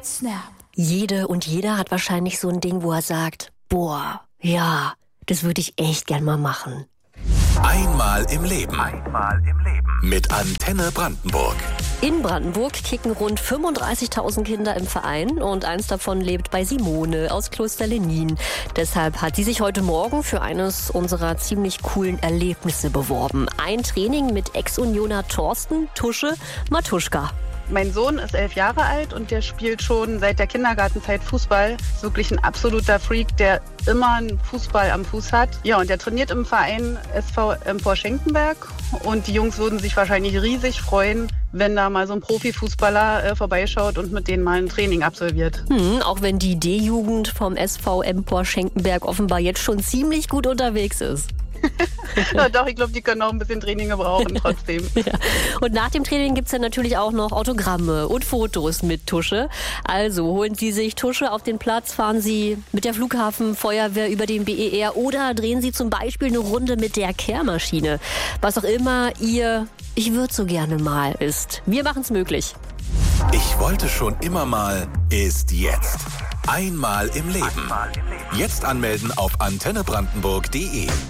Jede und jeder hat wahrscheinlich so ein Ding, wo er sagt, boah, ja, das würde ich echt gern mal machen. Einmal im Leben. Mit Antenne Brandenburg. In Brandenburg kicken rund 35.000 Kinder im Verein und eins davon lebt bei Simone aus Kloster Lenin. Deshalb hat sie sich heute Morgen für eines unserer ziemlich coolen Erlebnisse beworben. Ein Training mit Ex-Unioner Thorsten Tusche Matuschka. Mein Sohn ist 11 Jahre alt und der spielt schon seit der Kindergartenzeit Fußball. Ist wirklich ein absoluter Freak, der immer einen Fußball am Fuß hat. Ja, und der trainiert im Verein SV Empor Schenkenberg. Und die Jungs würden sich wahrscheinlich riesig freuen, wenn da mal so ein Profifußballer vorbeischaut und mit denen mal ein Training absolviert. Auch wenn die D-Jugend vom SV Empor Schenkenberg offenbar jetzt schon ziemlich gut unterwegs ist. Ja, doch, ich glaube, die können auch ein bisschen Training gebrauchen trotzdem. Ja. Und nach dem Training gibt's dann natürlich auch noch Autogramme und Fotos mit Tusche. Also holen Sie sich Tusche auf den Platz, fahren Sie mit der Flughafenfeuerwehr über den BER oder drehen Sie zum Beispiel eine Runde mit der Kehrmaschine. Was auch immer Ihr "Ich würde so gerne mal" ist. Wir machen's möglich. Ich wollte schon immer mal ist jetzt. Einmal im Leben. Jetzt anmelden auf antennebrandenburg.de.